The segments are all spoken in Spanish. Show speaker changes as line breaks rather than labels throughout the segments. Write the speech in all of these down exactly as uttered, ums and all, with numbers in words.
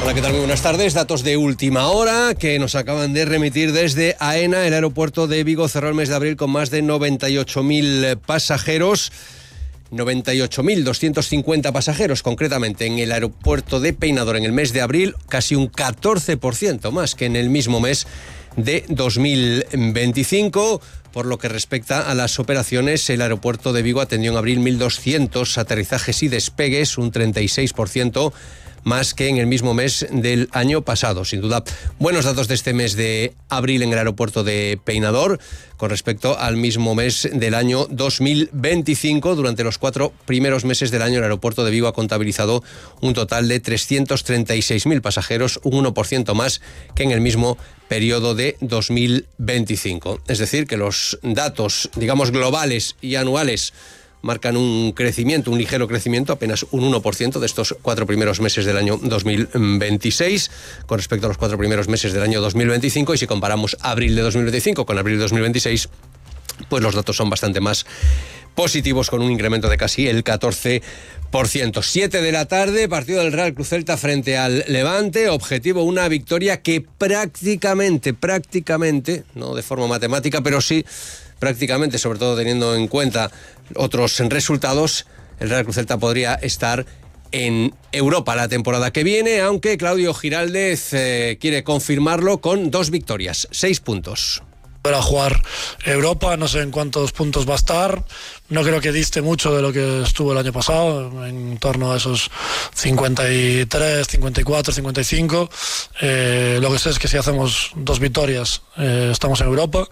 Hola, ¿qué tal? Muy buenas tardes. Datos de última hora que nos acaban de remitir desde AENA. El aeropuerto de Vigo cerró el mes de abril con más de noventa y ocho mil pasajeros. noventa y ocho mil doscientos cincuenta pasajeros, concretamente en el aeropuerto de Peinador en el mes de abril, casi un catorce por ciento más que en el mismo mes de dos mil veinticinco. Por lo que respecta a las operaciones, el aeropuerto de Vigo atendió en abril mil doscientos aterrizajes y despegues, un treinta y seis por ciento más que en el mismo mes del año pasado. Sin duda, buenos datos de este mes de abril en el aeropuerto de Peinador con respecto al mismo mes del año dos mil veinticinco. Durante los cuatro primeros meses del año, el aeropuerto de Vigo ha contabilizado un total de trescientos treinta y seis mil pasajeros, un uno por ciento más que en el mismo periodo de dos mil veinticinco. Es decir, que los datos, digamos, globales y anuales marcan un crecimiento, un ligero crecimiento, apenas un uno por ciento de estos cuatro primeros meses del año dos mil veintiséis con respecto a los cuatro primeros meses del año dos mil veinticinco, y si comparamos abril de dos mil veinticinco con abril de dos mil veintiséis, pues los datos son bastante más positivos, con un incremento de casi el catorce por ciento. siete de la tarde, partido del Real Cruz Celta frente al Levante. Objetivo, una victoria que prácticamente, prácticamente, no de forma matemática, pero sí prácticamente, sobre todo teniendo en cuenta otros resultados, el Real Cruz Celta podría estar en Europa la temporada que viene, aunque Claudio Giraldez eh, quiere confirmarlo con dos victorias, seis puntos.
Para jugar Europa, no sé en cuántos puntos va a estar, no creo que diste mucho de lo que estuvo el año pasado, en torno a esos cincuenta y tres, cincuenta y cuatro, cincuenta y cinco. Eh, lo que sé es que si hacemos dos victorias eh, estamos en Europa,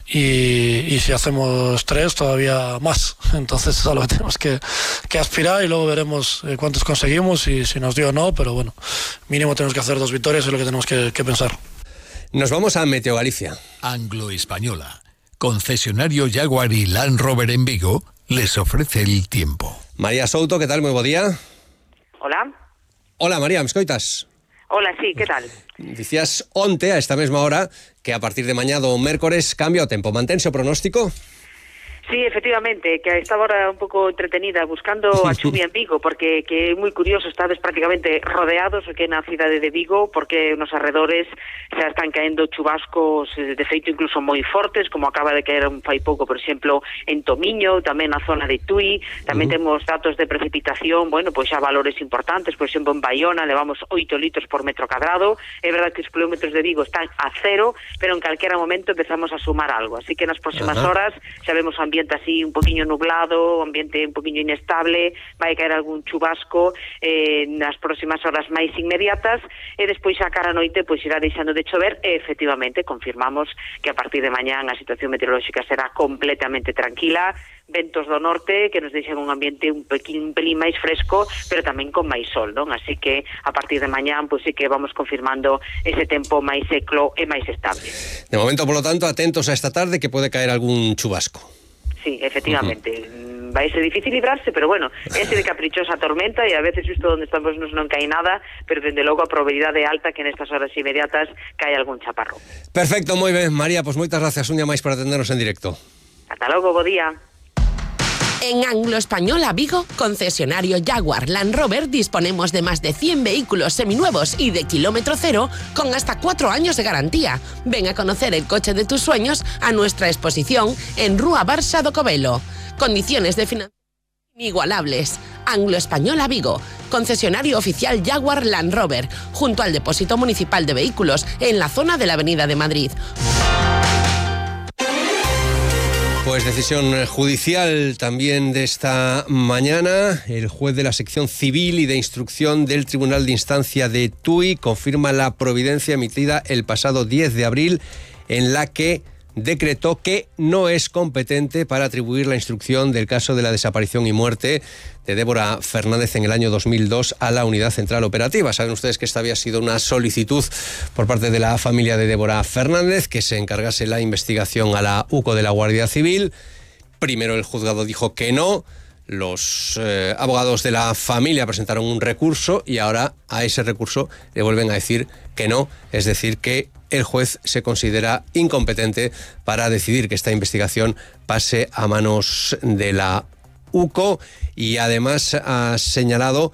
y, y si hacemos tres todavía más. Entonces es a lo que tenemos que, que aspirar, y luego veremos eh, cuántos conseguimos y si nos dio o no, pero bueno, mínimo tenemos que hacer dos victorias, es lo que tenemos que, que pensar.
Nos vamos a Meteo Galicia.
Anglo-Española, concesionario Jaguar y Land Rover en Vigo, les ofrece el tiempo.
María Souto, ¿qué tal? Muy buen día.
Hola.
Hola, María, ¿me escoitas?
Hola, sí, ¿qué tal?
Dicías onte, a esta mesma hora, que a partir de mañá do mércores cambia o tempo. Mantense o pronóstico?
Sí, efectivamente, que estaba ahora un pouco entretenida buscando a chuvia en Vigo, porque que é moi curioso, estades prácticamente rodeados aquí na cidade de Vigo, porque nos arredores xa están caendo chubascos, de feito incluso moi fortes, como acaba de caer un fai pouco, por exemplo, en Tomiño, tamén na zona de Tui, tamén uh-huh. temos datos de precipitación, bueno, pois xa valores importantes, por exemplo, en Baiona levamos oito litros por metro cadrado, é verdade que os kilómetros de Vigo están a cero, pero en calquera momento empezamos a sumar algo, así que nas próximas uh-huh. horas xa vemos o ambiente así un poquinho nublado, ambiente un poquinho inestable, vai caer algún chubasco eh, nas próximas horas máis inmediatas, e despois a cara a noite pois irá deixando de chover, e efectivamente confirmamos que a partir de mañán a situación meteorolóxica será completamente tranquila, ventos do norte que nos deixan un ambiente un pequín, un pelín máis fresco, pero tamén con máis sol, non? Así que a partir de mañán pois sí que vamos confirmando ese tempo máis seco e máis estable.
De momento, por lo tanto, atentos a esta tarde que pode caer algún chubasco.
Sí, efectivamente, uh-huh. vai ser difícil librarse, pero bueno, ese de caprichosa tormenta, e a veces justo donde estamos nos non cae nada, pero dende logo a probabilidade alta que nestas horas inmediatas cae algún chaparro.
Perfecto, moi ben, María, pois pues moitas gracias un día máis por atendernos en directo.
Ata logo, bo día.
En Anglo-Española Vigo, concesionario Jaguar Land Rover, disponemos de más de cien vehículos seminuevos y de kilómetro cero con hasta cuatro años de garantía. Ven a conocer el coche de tus sueños a nuestra exposición en Rúa Barça do Covelo. Condiciones de financiación inigualables. Anglo-Española Vigo, concesionario oficial Jaguar Land Rover, junto al Depósito Municipal de Vehículos, en la zona de la Avenida de Madrid.
Pues decisión judicial también de esta mañana. El juez de la sección civil y de instrucción del Tribunal de Instancia de Tui confirma la providencia emitida el pasado diez de abril, en la que decretó que no es competente para atribuir la instrucción del caso de la desaparición y muerte de Débora Fernández en el año dos mil dos a la Unidad Central Operativa. Saben ustedes que esta había sido una solicitud por parte de la familia de Débora Fernández que se encargase la investigación a la U C O de la Guardia Civil. Primero el juzgado dijo que no. Los eh, abogados de la familia presentaron un recurso y ahora a ese recurso le vuelven a decir que no, es decir, que el juez se considera incompetente para decidir que esta investigación pase a manos de la U C O, y además ha señalado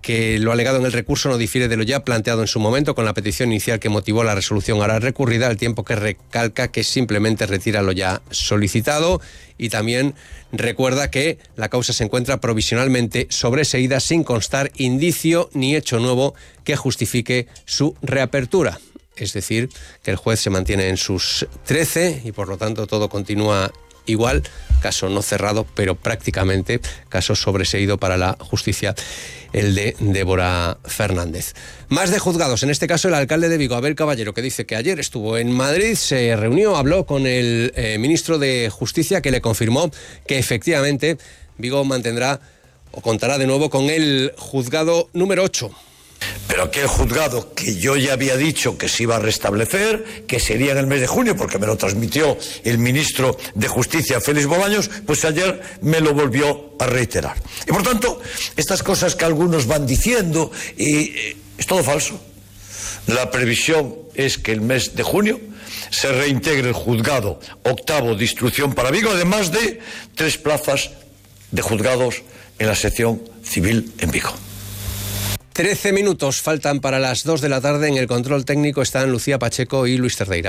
que lo alegado en el recurso no difiere de lo ya planteado en su momento con la petición inicial que motivó la resolución ahora recurrida, al tiempo que recalca que simplemente retira lo ya solicitado, y también recuerda que la causa se encuentra provisionalmente sobreseída sin constar indicio ni hecho nuevo que justifique su reapertura. Es decir, que el juez se mantiene en sus trece y por lo tanto todo continúa igual, caso no cerrado, pero prácticamente caso sobreseído para la justicia, el de Débora Fernández. Más de juzgados, en este caso el alcalde de Vigo, Abel Caballero, que dice que ayer estuvo en Madrid, se reunió, habló con el eh, ministro de Justicia, que le confirmó que efectivamente Vigo mantendrá o contará de nuevo con el juzgado número ocho.
Pero aquel juzgado que yo ya había dicho que se iba a restablecer, que sería en el mes de junio, porque me lo transmitió el ministro de Justicia, Félix Bolaños, pues ayer me lo volvió a reiterar. Y por tanto, estas cosas que algunos van diciendo, y, eh, es todo falso. La previsión es que el mes de junio se reintegre el juzgado octavo de instrucción para Vigo, además de tres plazas de juzgados en la sección civil en Vigo.
Trece minutos faltan para las dos de la tarde. En el control técnico están Lucía Pacheco y Luis Cerdeira.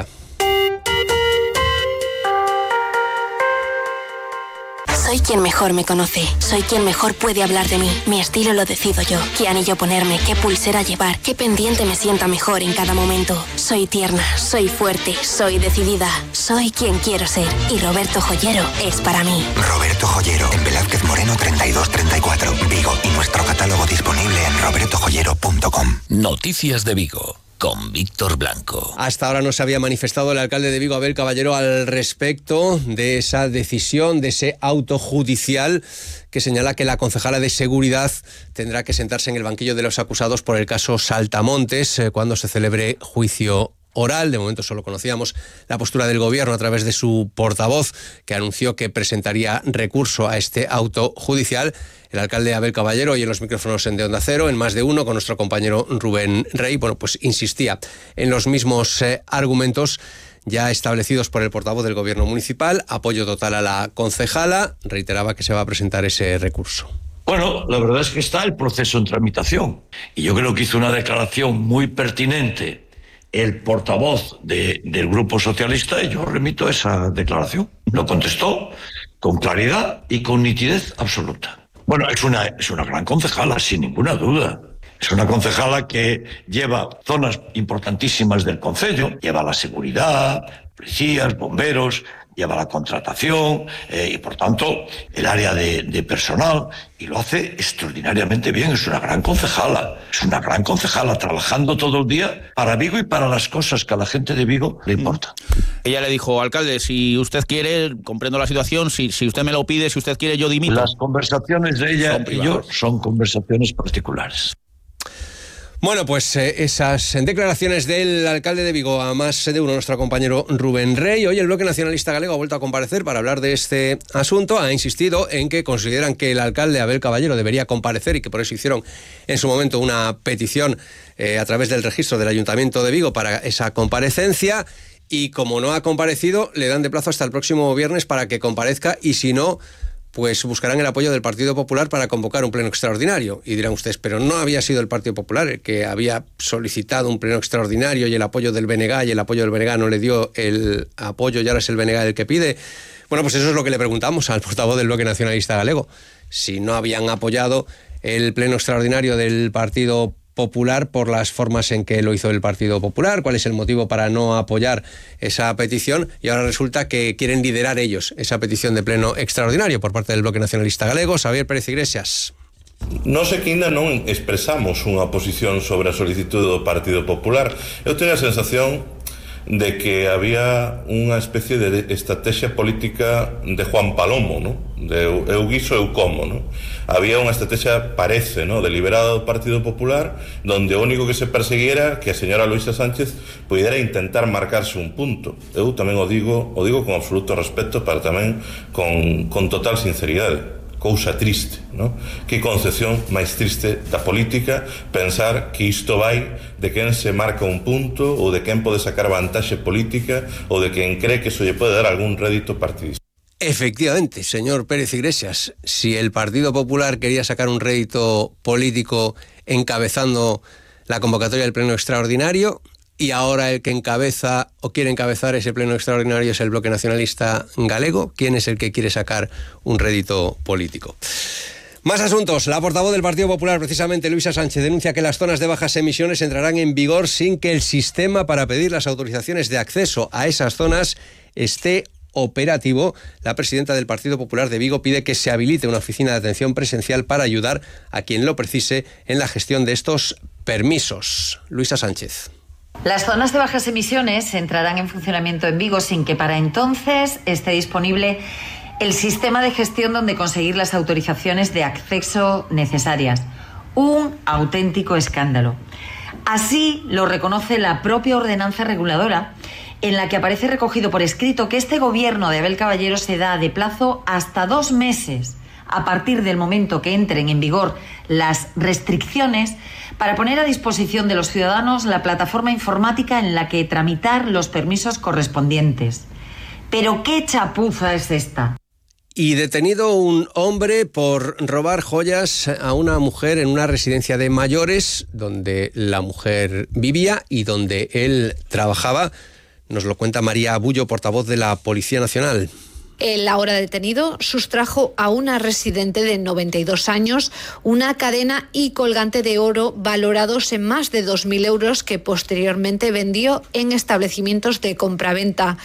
Soy quien mejor me conoce, soy quien mejor puede hablar de mí. Mi estilo lo decido yo. Qué anillo ponerme, qué pulsera llevar, qué pendiente me sienta mejor en cada momento. Soy tierna, soy fuerte, soy decidida. Soy quien quiero ser y Roberto Joyero es para mí.
Roberto Joyero, en Velázquez Moreno treinta y dos treinta y cuatro, Vigo, y nuestro catálogo disponible en roberto joyero punto com.
Noticias de Vigo, con Víctor Blanco.
Hasta ahora no se había manifestado el alcalde de Vigo, Abel Caballero, al respecto de esa decisión, de ese auto judicial que señala que la concejala de Seguridad tendrá que sentarse en el banquillo de los acusados por el caso Saltamontes eh, cuando se celebre juicio oral. De momento solo conocíamos la postura del gobierno a través de su portavoz, que anunció que presentaría recurso a este auto judicial. El alcalde Abel Caballero, hoy en los micrófonos de Onda Cero, en Más de Uno, con nuestro compañero Rubén Rey, bueno, pues insistía en los mismos eh, argumentos ya establecidos por el portavoz del gobierno municipal, apoyo total a la concejala, reiteraba que se va a presentar ese recurso.
Bueno, la verdad es que está el proceso en tramitación y yo creo que hizo una declaración muy pertinente el portavoz de, del Grupo Socialista y yo remito esa declaración. Lo contestó con claridad y con nitidez absoluta. Bueno, es una, es una gran concejala, sin ninguna duda. Es una concejala que lleva zonas importantísimas del concello, lleva la seguridad, policías, bomberos, lleva la contratación eh, y, por tanto, el área de, de personal, y lo hace extraordinariamente bien. Es una gran concejala, es una gran concejala trabajando todo el día para Vigo y para las cosas que a la gente de Vigo le importan.
Ella le dijo, alcalde, si usted quiere, comprendo la situación, si, si usted me lo pide, si usted quiere, yo dimito.
Las conversaciones de ella y yo son conversaciones particulares.
Bueno, pues eh, esas declaraciones del alcalde de Vigo a Más de Uno, nuestro compañero Rubén Rey. Hoy el Bloque Nacionalista Galego ha vuelto a comparecer para hablar de este asunto. Ha insistido en que consideran que el alcalde Abel Caballero debería comparecer y que por eso hicieron en su momento una petición eh, a través del registro del Ayuntamiento de Vigo para esa comparecencia. Y como no ha comparecido, le dan de plazo hasta el próximo viernes para que comparezca, y si no, pues buscarán el apoyo del Partido Popular para convocar un pleno extraordinario. Y dirán ustedes, pero no había sido el Partido Popular el que había solicitado un pleno extraordinario y el apoyo del B N G, y el apoyo del B N G no le dio el apoyo y ahora es el B N G el que pide. Bueno, pues eso es lo que le preguntamos al portavoz del Bloque Nacionalista Galego. Si no habían apoyado el pleno extraordinario del Partido Popular por las formas en que lo hizo el Partido Popular, cuál es el motivo para no apoyar esa petición, y ahora resulta que quieren liderar ellos esa petición de pleno extraordinario por parte del Bloque Nacionalista Galego. Xavier Pérez Iglesias.
Nós é que ainda non expresamos unha posición sobre a solicitud do Partido Popular. Eu teño a sensación de que había unha especie de estrategia política de Juan Palomo, ¿no? De eu, eu guiso, eu como, ¿no? Había unha estrategia, parece, ¿no?, deliberada do Partido Popular, donde o único que se perseguiera que a señora Luisa Sánchez pudera intentar marcarse un punto. Eu tamén o digo, o digo con absoluto respeto, pero tamén con, con total sinceridade. Cousa triste, ¿no? Que concepción máis triste da política, pensar que isto vai de quen se marca un punto ou de quen pode sacar vantaxe política ou de quen cree que iso lle pode dar algún rédito partidista.
Efectivamente, señor Pérez Iglesias, si el Partido Popular quería sacar un rédito político encabezando la convocatoria del Pleno Extraordinario, y ahora el que encabeza o quiere encabezar ese Pleno Extraordinario es el Bloque Nacionalista Galego, ¿quién es el que quiere sacar un rédito político? Más asuntos. La portavoz del Partido Popular, precisamente Luisa Sánchez, denuncia que las zonas de bajas emisiones entrarán en vigor sin que el sistema para pedir las autorizaciones de acceso a esas zonas esté operativo. La presidenta del Partido Popular de Vigo pide que se habilite una oficina de atención presencial para ayudar a quien lo precise en la gestión de estos permisos. Luisa Sánchez.
Las zonas de bajas emisiones entrarán en funcionamiento en Vigo sin que para entonces esté disponible el sistema de gestión donde conseguir las autorizaciones de acceso necesarias. Un auténtico escándalo. Así lo reconoce la propia ordenanza reguladora, en la que aparece recogido por escrito que este gobierno de Abel Caballero se da de plazo hasta dos meses a partir del momento que entren en vigor las restricciones para poner a disposición de los ciudadanos la plataforma informática en la que tramitar los permisos correspondientes. ¿Pero qué chapuza es esta?
Y detenido un hombre por robar joyas a una mujer en una residencia de mayores donde la mujer vivía y donde él trabajaba. Nos lo cuenta María Abullo, portavoz de la Policía Nacional.
El ahora detenido sustrajo a una residente de noventa y dos años una cadena y colgante de oro valorados en más de dos mil euros que posteriormente vendió en establecimientos de compraventa.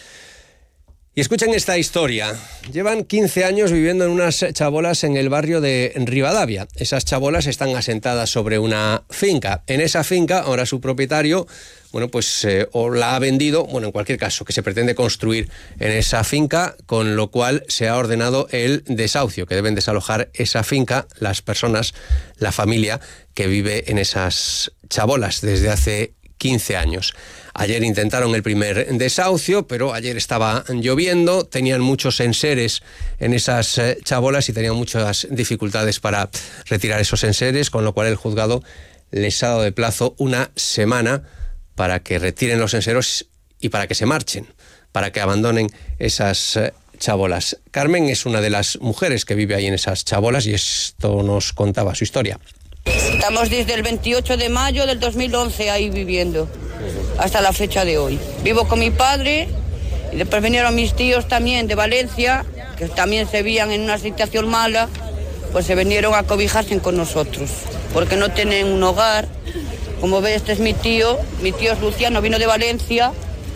Y escuchen esta historia. Llevan quince años viviendo en unas chabolas en el barrio de Rivadavia. Esas chabolas están asentadas sobre una finca. En esa finca, ahora su propietario, bueno, pues eh, o la ha vendido, bueno, en cualquier caso, que se pretende construir en esa finca, con lo cual se ha ordenado el desahucio, que deben desalojar esa finca las personas, la familia que vive en esas chabolas desde hace quince años. Ayer intentaron el primer desahucio, pero ayer estaba lloviendo, tenían muchos enseres en esas chabolas y tenían muchas dificultades para retirar esos enseres, con lo cual el juzgado les ha dado de plazo una semana para que retiren los enseros y para que se marchen, para que abandonen esas chabolas. Carmen es una de las mujeres que vive ahí en esas chabolas y esto nos contaba su historia.
Estamos desde el veintiocho de mayo del dos mil once ahí viviendo, hasta la fecha de hoy. Vivo con mi padre y después vinieron mis tíos también de Valencia, que también se veían en una situación mala, pues se vinieron a cobijarse con nosotros, porque no tienen un hogar. Como ve, este es mi tío, mi tío es Luciano, vino de Valencia,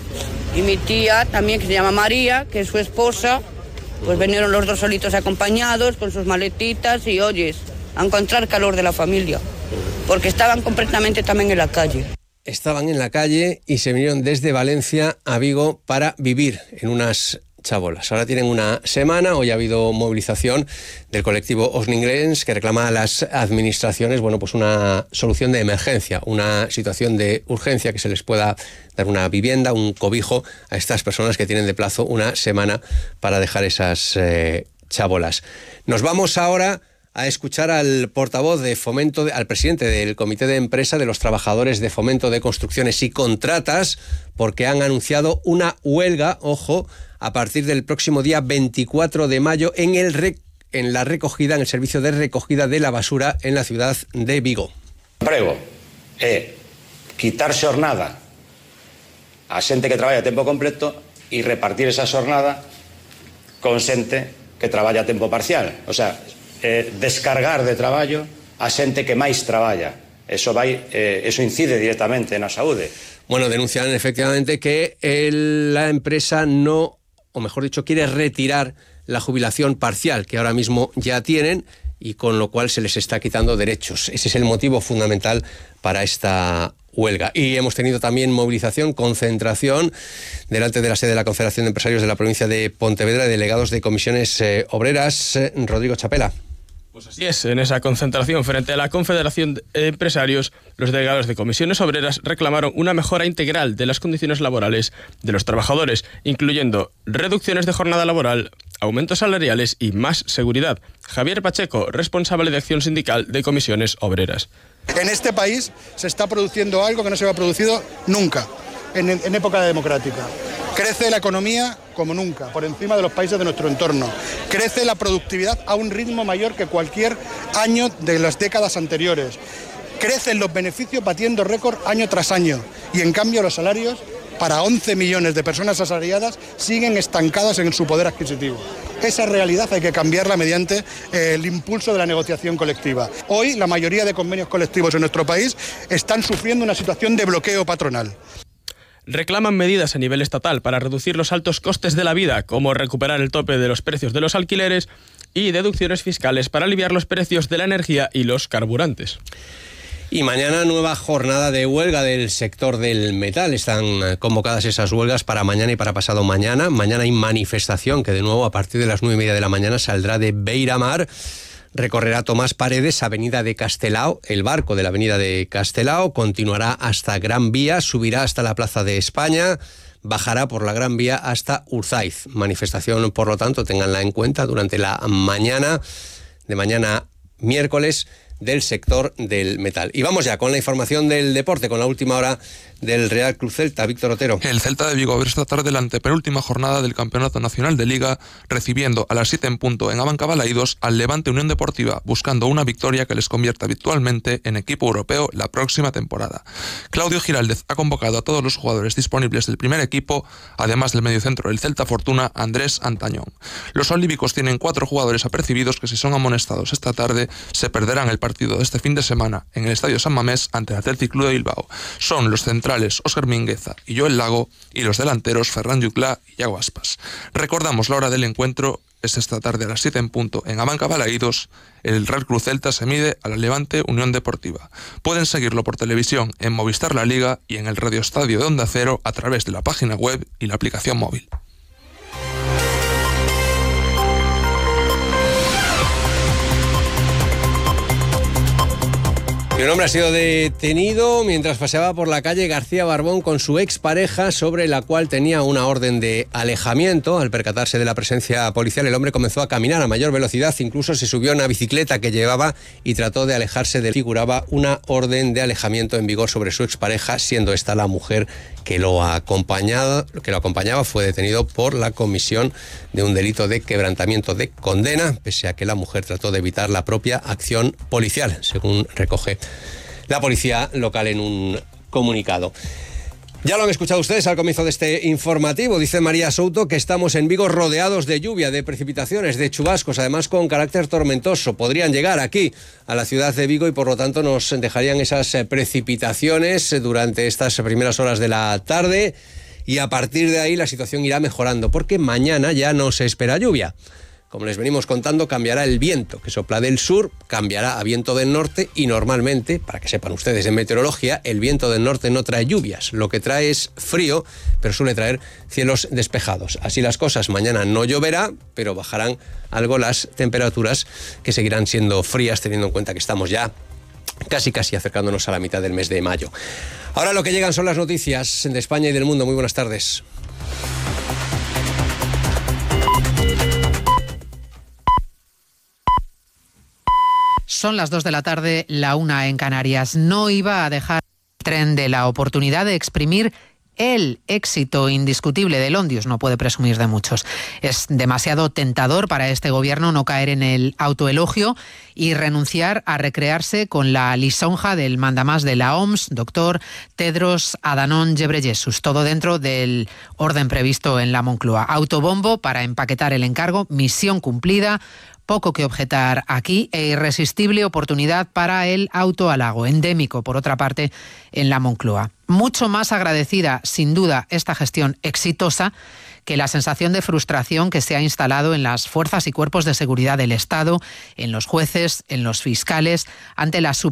y mi tía también, que se llama María, que es su esposa, pues vinieron los dos solitos acompañados con sus maletitas y oyes, a encontrar calor de la familia, porque estaban completamente también en la calle.
Estaban en la calle y se vinieron desde Valencia a Vigo para vivir en unas chabolas. Ahora tienen una semana, hoy ha habido movilización del colectivo Osninglens que reclama a las administraciones, bueno, pues una solución de emergencia, una situación de urgencia, que se les pueda dar una vivienda, un cobijo a estas personas que tienen de plazo una semana para dejar esas eh, chabolas. Nos vamos ahora a escuchar al portavoz de Fomento, de, al presidente del Comité de Empresa de los Trabajadores de Fomento de Construcciones y Contratas, porque han anunciado una huelga, ojo, a partir del próximo día veinticuatro de mayo en, el rec, en la recogida, en el servicio de recogida de la basura en la ciudad de Vigo.
Prego é quitar xornada a xente que traballa a tempo completo e repartir esa xornada con xente que traballa a tempo parcial. O sea, Eh, descargar de traballo a xente que máis traballa. Eso vai, eh, eso incide directamente na saúde.
Bueno, denuncian efectivamente que el, la empresa no, o mejor dicho, quiere retirar la jubilación parcial que ahora mismo ya tienen y con lo cual se les está quitando derechos. Ese es el motivo fundamental para esta huelga. Y hemos tenido también movilización, concentración delante de la sede de la Confederación de Empresarios de la provincia de Pontevedra, delegados de comisiones eh, obreras. Eh, Rodrigo Chapela.
Pues así es, en esa concentración frente a la Confederación de Empresarios, los delegados de comisiones obreras reclamaron una mejora integral de las condiciones laborales de los trabajadores, incluyendo reducciones de jornada laboral, aumentos salariales y más seguridad. Javier Pacheco, responsable de acción sindical de comisiones obreras.
En este país se está produciendo algo que no se había producido nunca en, en época democrática, que Crece la economía como nunca, por encima de los países de nuestro entorno. Crece la productividad a un ritmo mayor que cualquier año de las décadas anteriores. Crecen los beneficios batiendo récord año tras año. Y en cambio los salarios para once millones de personas asalariadas siguen estancadas en su poder adquisitivo. Esa realidad hay que cambiarla mediante eh, el impulso de la negociación colectiva. Hoy la mayoría de convenios colectivos en nuestro país están sufriendo una situación de bloqueo patronal.
Reclaman medidas a nivel estatal para reducir los altos costes de la vida, como recuperar el tope de los precios de los alquileres y deducciones fiscales para aliviar los precios de la energía y los carburantes.
Y mañana nueva jornada de huelga del sector del metal. Están convocadas esas huelgas para mañana y para pasado mañana. Mañana hay manifestación que de nuevo a partir de las nueve y media de la mañana saldrá de Beiramar. Recorrerá Tomás Paredes, Avenida de Castelao, el barco de la Avenida de Castelao, continuará hasta Gran Vía, subirá hasta la Plaza de España, bajará por la Gran Vía hasta Urzaiz. Manifestación, por lo tanto, ténganla en cuenta durante la mañana, de mañana miércoles, del sector del metal. Y vamos ya con la información del deporte, con la última hora del Real Club Celta. Víctor Otero.
El Celta de Vigo abre esta tarde la antepenúltima jornada del Campeonato Nacional de Liga, recibiendo a las siete en punto en Abancabalaídos al Levante Unión Deportiva, buscando una victoria que les convierta virtualmente en equipo europeo la próxima temporada. Claudio Giraldez ha convocado a todos los jugadores disponibles del primer equipo, además del mediocentro del Celta Fortuna, Andrés Antañón. Los olívicos tienen cuatro jugadores apercibidos que, si son amonestados esta tarde, se perderán el partido de este fin de semana en el Estadio San Mamés ante el Athletic Club de Bilbao. Son los centrales Óscar Mingueza y Joel Lago, y los delanteros Ferran Yuclá y Iago Aspas. Recordamos la hora del encuentro: es esta tarde a las siete en punto en Abancabalaídos. El Real Club Celta se mide a la Levante Unión Deportiva. Pueden seguirlo por televisión en Movistar La Liga y en el Radio Estadio de Onda Cero a través de la página web y la aplicación móvil.
Un hombre ha sido detenido mientras paseaba por la calle García Barbón con su expareja, sobre la cual tenía una orden de alejamiento. Al percatarse de la presencia policial, el hombre comenzó a caminar a mayor velocidad, incluso se subió a una bicicleta que llevaba y trató de alejarse de él. Figuraba una orden de alejamiento en vigor sobre su expareja, siendo esta la mujer que lo, acompañaba, que lo acompañaba. Fue detenido por la comisión de un delito de quebrantamiento de condena, pese a que la mujer trató de evitar la propia acción policial, según recoge la policía local en un comunicado. Ya lo han escuchado ustedes al comienzo de este informativo. Dice María Souto que estamos en Vigo rodeados de lluvia, de precipitaciones, de chubascos, además con carácter tormentoso. Podrían llegar aquí a la ciudad de Vigo y por lo tanto nos dejarían esas precipitaciones durante estas primeras horas de la tarde, y a partir de ahí la situación irá mejorando porque mañana ya no se espera lluvia. Como les venimos contando, cambiará el viento que sopla del sur, cambiará a viento del norte, y normalmente, para que sepan ustedes en meteorología, el viento del norte no trae lluvias, lo que trae es frío, pero suele traer cielos despejados. Así las cosas, mañana no lloverá, pero bajarán algo las temperaturas, que seguirán siendo frías, teniendo en cuenta que estamos ya casi casi acercándonos a la mitad del mes de mayo. Ahora lo que llegan son las noticias de España y del mundo. Muy buenas tardes.
Son las dos de la tarde, la una en Canarias. No iba a dejar el tren de la oportunidad de exprimir el éxito indiscutible de Londius. No puede presumir de muchos. Es demasiado tentador para este gobierno no caer en el autoelogio y renunciar a recrearse con la lisonja del mandamás de la O M S, doctor Tedros Adhanom Ghebreyesus. Todo dentro del orden previsto en la Moncloa. Autobombo para empaquetar el encargo, misión cumplida. Poco que objetar aquí, e irresistible oportunidad para el autohalago, endémico, por otra parte, en la Moncloa. Mucho más agradecida, sin duda, esta gestión exitosa que la sensación de frustración que se ha instalado en las fuerzas y cuerpos de seguridad del Estado, en los jueces, en los fiscales, ante la